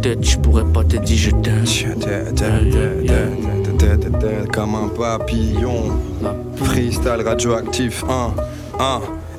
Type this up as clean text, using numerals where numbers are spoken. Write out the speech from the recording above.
tête, je pourrais pas te dire je t'aime. Comme un papillon. Freestyle radioactif 1